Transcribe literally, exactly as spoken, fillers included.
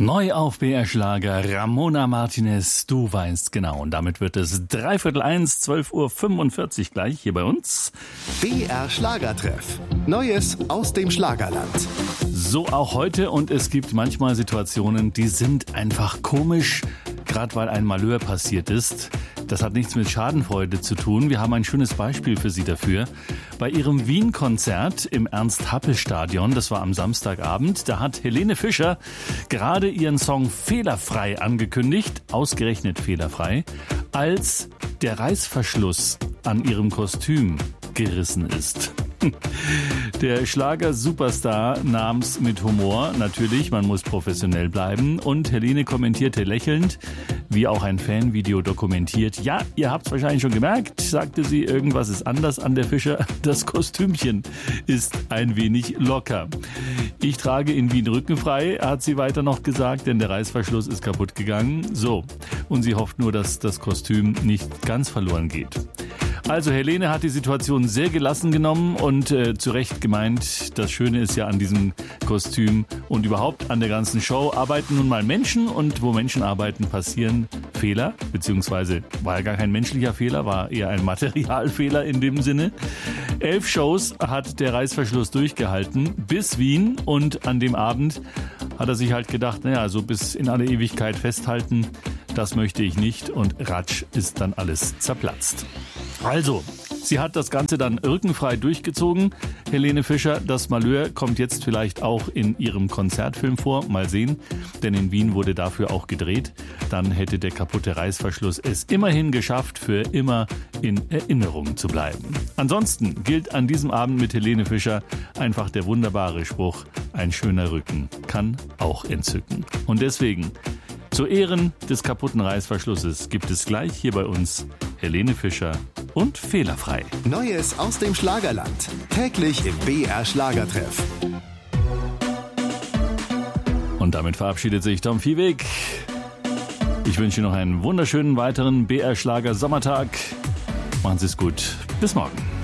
Neu auf B R Schlager, Ramona Martinez, du weißt genau. Und damit wird es dreiviertel eins, zwölf Uhr fünfundvierzig gleich hier bei uns. B R Schlagertreff. Neues aus dem Schlagerland. So auch heute, und es gibt manchmal Situationen, die sind einfach komisch, gerade weil ein Malheur passiert ist. Das hat nichts mit Schadenfreude zu tun. Wir haben ein schönes Beispiel für Sie dafür. Bei ihrem Wien-Konzert im Ernst-Happel-Stadion, das war am Samstagabend, da hat Helene Fischer gerade ihren Song Fehlerfrei angekündigt, ausgerechnet fehlerfrei, als der Reißverschluss an ihrem Kostüm gerissen ist. Der Schlager-Superstar nahm's mit Humor. Natürlich, man muss professionell bleiben. Und Helene kommentierte lächelnd, wie auch ein Fanvideo dokumentiert. Ja, ihr habt's wahrscheinlich schon gemerkt, sagte sie, irgendwas ist anders an der Fischer. Das Kostümchen ist ein wenig locker. Ich trage in Wien rückenfrei, hat sie weiter noch gesagt, denn der Reißverschluss ist kaputt gegangen. So, und sie hofft nur, dass das Kostüm nicht ganz verloren geht. Also Helene hat die Situation sehr gelassen genommen und äh, zu Recht gemeint, das Schöne ist ja an diesem Kostüm und überhaupt an der ganzen Show arbeiten nun mal Menschen, und wo Menschen arbeiten, passieren Fehler, beziehungsweise war ja gar kein menschlicher Fehler, war eher ein Materialfehler in dem Sinne. Elf Shows hat der Reißverschluss durchgehalten bis Wien, und an dem Abend hat er sich halt gedacht, naja, so bis in alle Ewigkeit festhalten, das möchte ich nicht, und ratsch ist dann alles zerplatzt. Also, sie hat das Ganze dann rückenfrei durchgezogen. Helene Fischer, das Malheur kommt jetzt vielleicht auch in ihrem Konzertfilm vor. Mal sehen, denn in Wien wurde dafür auch gedreht. Dann hätte der kaputte Reißverschluss es immerhin geschafft, für immer in Erinnerung zu bleiben. Ansonsten gilt an diesem Abend mit Helene Fischer einfach der wunderbare Spruch, ein schöner Rücken kann auch entzücken. Und deswegen, zu Ehren des kaputten Reißverschlusses gibt es gleich hier bei uns Helene Fischer und Fehlerfrei. Neues aus dem Schlagerland. Täglich im B R Schlagertreff. Und damit verabschiedet sich Tom Viehweg. Ich wünsche noch einen wunderschönen weiteren B R Schlager Sommertag. Machen Sie es gut. Bis morgen.